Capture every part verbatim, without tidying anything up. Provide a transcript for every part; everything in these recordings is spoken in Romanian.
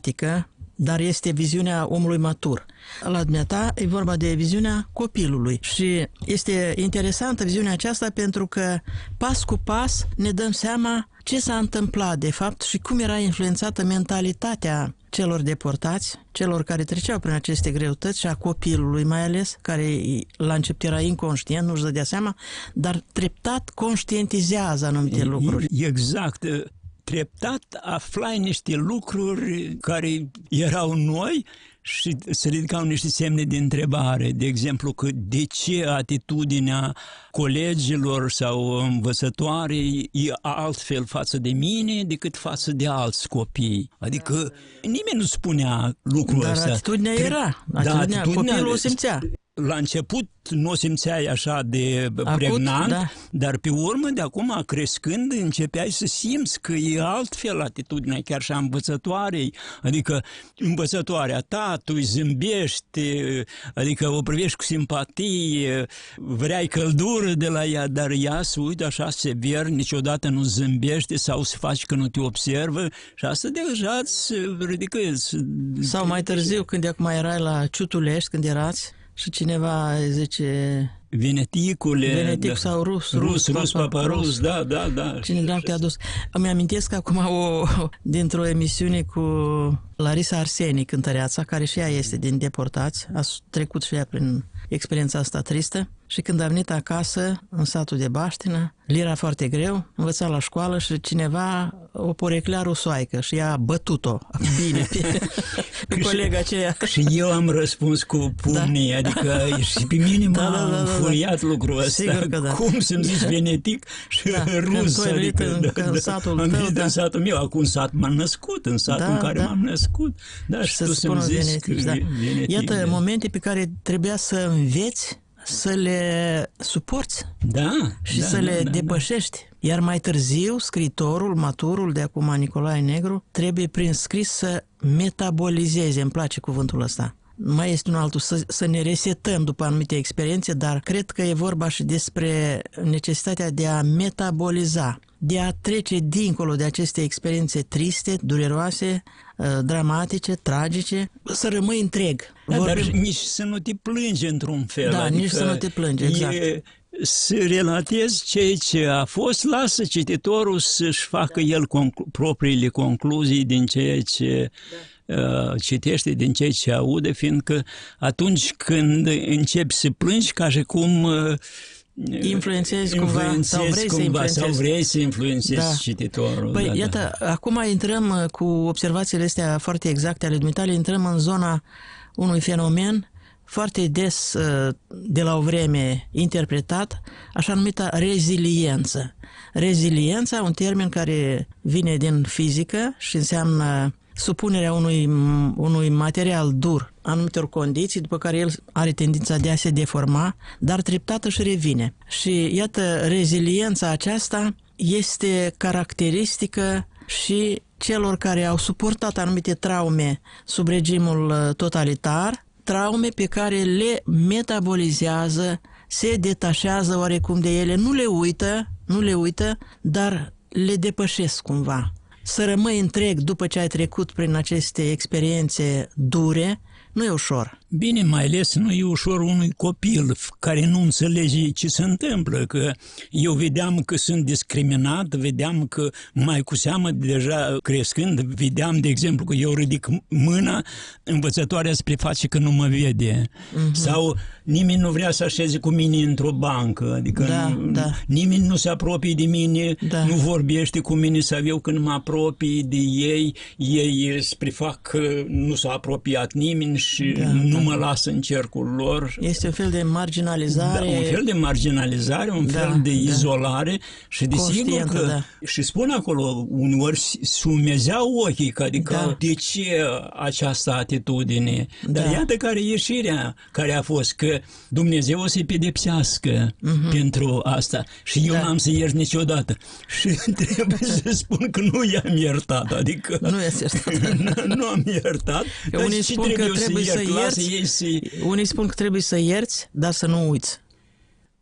caracteristică, dar este viziunea omului matur. La dumneata e vorba de viziunea copilului și este interesantă viziunea aceasta pentru că pas cu pas ne dăm seama ce s-a întâmplat de fapt și cum era influențată mentalitatea celor deportați, celor care treceau prin aceste greutăți și a copilului mai ales, care la început era inconștient, nu-și dădea seama, dar treptat conștientizează anumite lucruri. Exact. Treptat aflai niște lucruri care erau noi și se ridicau niște semne de întrebare. De exemplu, că de ce atitudinea colegilor sau învățătoarei e altfel față de mine decât față de alți copii. Adică nimeni nu spunea lucrul Dar ăsta. Dar atitudinea era. Atitudinea, da, atitudinea, copilul o simțea. La început nu o simțeai așa de pregnant, da. Dar pe urmă, de acum, crescând, începeai să simți că e altfel atitudinea, chiar și a învățătoarei. Adică învățătoarea ta, tu îi zâmbești, adică o privești cu simpatie, vreai căldură de la ea, dar ea se uită așa sever, niciodată nu zâmbește sau se face că nu te observă și asta deja îți ridică. Sau mai târziu, când acum erai la Ciutulești, când erați, și cineva zice... Veneticule... Venetic sau rus. Rus, rus, rus papa, rus, rus, da, da, da. Cine dracu te-a dus? Îmi amintesc acum o, dintr-o emisiune cu Larisa Arseni, cântăreața, care și ea este din deportați, a trecut și ea prin experiența asta tristă. Și când a venit acasă, în satul de Baștină, li era foarte greu, învăța la școală și cineva o poreclea rusoaică și ea a bătut-o bine pe, pe colega aceea. Și eu am răspuns cu pumnii, da. Adică și pe mine m-a da, da, da, da, înfuriat lucrul ăsta. Sigur că da. Cum să-mi zici venetic și da, rus? Când adică, în, da, în da, satul am tău, venit da. în satul meu, acum în sat m-am născut, în satul da, în care da. m-am născut. Da, și, și tu să-mi zici venetic, da. venetic. Iată de... momente pe care trebuia să înveți să le suporți da, și da, să da, le da, depășești. Da. Iar mai târziu, scriitorul, maturul de acum Nicolae Negru, trebuie prin scris să metabolizeze, îmi place cuvântul ăsta. Mai este un altul, să, să ne resetăm după anumite experiențe, dar cred că e vorba și despre necesitatea de a metaboliza, de a trece dincolo de aceste experiențe triste, dureroase, dramatice, tragice, să rămâi întreg. Da, Vorbim... Dar nici să nu te plângi într-un fel. Da, adică nici să nu te plângi, exact. E... Să relatezi ceea ce a fost, lasă cititorul să-și facă el conclu- propriile concluzii din ceea ce da. uh, citește, din ceea ce aude, fiindcă atunci când începi să plângi, ca și cum uh, influențezi cumva, sau vrei cumva, să influențezi. Sau vrei să influențezi da. cititorul. Păi, da, iată, da. acum intrăm cu observațiile astea foarte exacte ale dumitale, intrăm în zona unui fenomen foarte des, de la o vreme interpretat, așa numită reziliență. Reziliența, un termen care vine din fizică și înseamnă supunerea unui, unui material dur anumitor condiții, după care el are tendința de a se deforma, dar treptat își revine. Și iată, reziliența aceasta este caracteristică și celor care au suportat anumite traume sub regimul totalitar, traume pe care le metabolizează, se detașează oarecum de ele, nu le uită, nu le uită, dar le depășesc cumva. Să rămâi întreg după ce ai trecut prin aceste experiențe dure, nu e ușor. Bine, mai ales nu e ușor unui copil care nu înțelege ce se întâmplă, că eu vedeam că sunt discriminat, vedeam că mai cu seamă deja crescând, vedeam, de exemplu, că eu ridic mâna, învățătoarea se preface că nu mă vede. Uh-huh. Sau nimeni nu vrea să așeze cu mine într-o bancă, adică da, nu, da. nimeni nu se apropie de mine, da. Nu vorbește cu mine, sau eu când mă apropii de ei, ei se prefac că nu s-a apropiat nimeni și da, nu da. Mă lasă în cercul lor. Este un fel de marginalizare. Da, un fel de marginalizare, un da, fel de da. izolare și desigur că, da. și spun acolo, uneori se umezeau ochii, adică da. De ce această atitudine? Da. Dar iată care e ieșirea care a fost, că Dumnezeu o să-i pedepsească uh-huh. pentru asta și eu da. N-am să iert niciodată. Și trebuie să spun că nu i-am iertat, adică nu, iertat. nu am iertat. Că unii spun că trebuie să ierți, să... unii spun că trebuie să ierți, dar să nu uiți.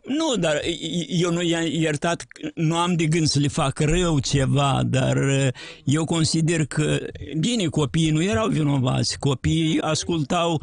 Nu, dar eu nu i-am iertat, nu am de gând să le fac rău ceva, dar eu consider că, bine, copiii nu erau vinovați, copiii ascultau